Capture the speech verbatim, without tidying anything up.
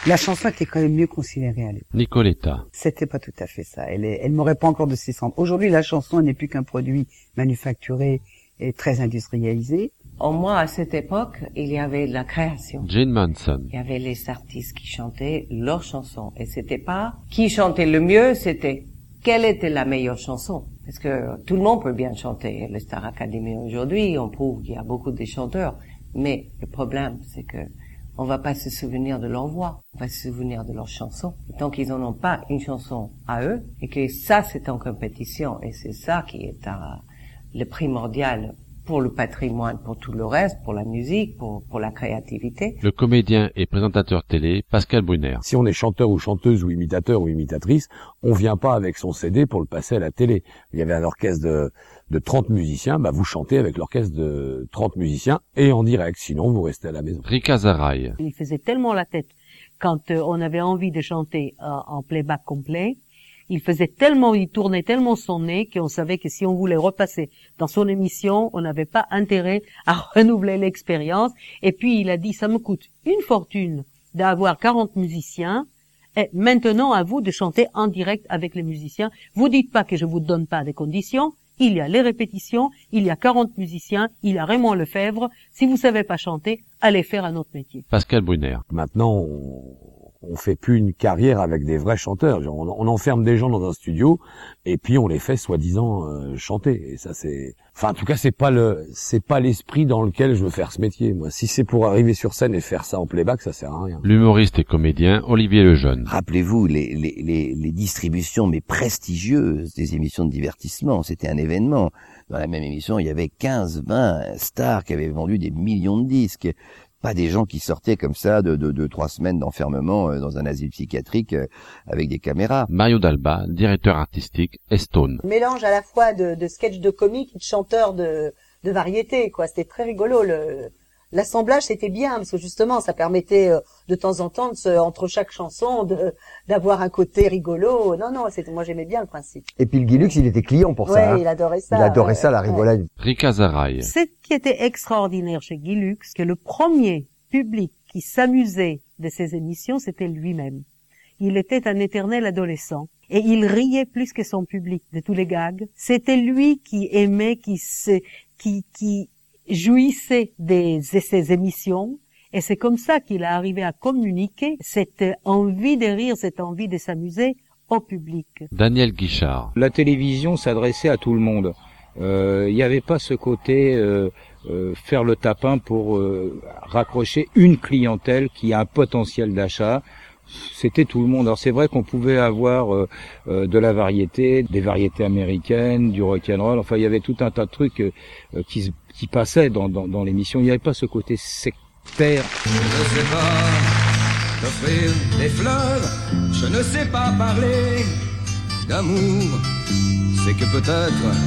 La chanson était quand même mieux considérée à l'époque. Nicoletta. C'était pas tout à fait ça. Elle, est, elle m'aurait pas encore de ses cendres. Aujourd'hui, la chanson n'est plus qu'un produit manufacturé et très industrialisé. Au moins, à cette époque, il y avait de la création. Jane Manson. Il y avait les artistes qui chantaient leurs chansons. Et c'était pas qui chantait le mieux, c'était quelle était la meilleure chanson. Parce que tout le monde peut bien chanter. Le Star Academy aujourd'hui, on prouve qu'il y a beaucoup de chanteurs. Mais le problème, c'est que on va pas se souvenir de leur voix, on va se souvenir de leurs chansons. Et tant qu'ils n'en ont pas une chanson à eux, et que ça c'est en compétition, et c'est ça qui est un, le primordial pour le patrimoine, pour tout le reste, pour la musique, pour, pour la créativité. Le comédien et présentateur télé, Pascal Brunner. Si on est chanteur ou chanteuse ou imitateur ou imitatrice, on vient pas avec son C D pour le passer à la télé. Il y avait un orchestre de, de trente musiciens, bah vous chantez avec l'orchestre de trente musiciens et en direct, sinon vous restez à la maison. Rika Zaraï. Il faisait tellement la tête quand euh, on avait envie de chanter euh, en playback complet. Il faisait tellement, il tournait tellement son nez qu'on savait que si on voulait repasser dans son émission, on n'avait pas intérêt à renouveler l'expérience. Et puis il a dit, ça me coûte une fortune d'avoir quarante musiciens. Et maintenant, à vous de chanter en direct avec les musiciens. Vous dites pas que je vous donne pas des conditions. Il y a les répétitions, il y a quarante musiciens, il y a Raymond Lefebvre. Si vous savez pas chanter, allez faire un autre métier. Pascal Brunner. Maintenant, on, on fait plus une carrière avec des vrais chanteurs. On, on enferme des gens dans un studio et puis on les fait soi-disant euh, chanter. Et ça, c'est, enfin, en tout cas, c'est pas le, c'est pas l'esprit dans lequel je veux faire ce métier. Moi, si c'est pour arriver sur scène et faire ça en playback, ça sert à rien. L'humoriste et comédien Olivier Lejeune. Rappelez-vous les, les, les, les distributions mais prestigieuses des émissions de divertissement. C'était un événement. Dans la même émission, il y avait quinze, vingt stars qui avaient vendu des millions de disques. Pas des gens qui sortaient comme ça de, de, de trois semaines d'enfermement euh, dans un asile psychiatrique euh, avec des caméras. Mario Dalba, directeur artistique, Estone. Mélange à la fois de, de sketch de comique et de chanteur de, de variété, quoi. C'était très rigolo. Le, l'assemblage, c'était bien parce que justement, ça permettait euh, de temps en temps, de se, entre chaque chanson, de, d'avoir un côté rigolo. Non, non, c'était, moi j'aimais bien le principe. Et puis le Guilux, il était client pour ouais, ça. Hein. Il adorait ça. Il adorait ouais, ça, la rigolade. Ouais. Rika Zaraï. Ce qui était extraordinaire chez Guilux, que le premier public qui s'amusait de ses émissions, c'était lui-même. Il était un éternel adolescent et il riait plus que son public de tous les gags. C'était lui qui aimait, qui se, qui, qui jouissait des, de ses émissions. Et c'est comme ça qu'il a arrivé à communiquer cette envie de rire, cette envie de s'amuser au public. Daniel Guichard. La télévision s'adressait à tout le monde. Il euh, n'y avait pas ce côté euh, euh, faire le tapin pour euh, raccrocher une clientèle qui a un potentiel d'achat. C'était tout le monde. Alors c'est vrai qu'on pouvait avoir euh, euh, de la variété, des variétés américaines, du rock'n'roll. Enfin, il y avait tout un tas de trucs euh, qui, qui passaient dans, dans, dans l'émission. Il n'y avait pas ce côté sectaire. Je ne sais pas t'offrir des fleurs. Je ne sais pas parler d'amour. C'est que peut-être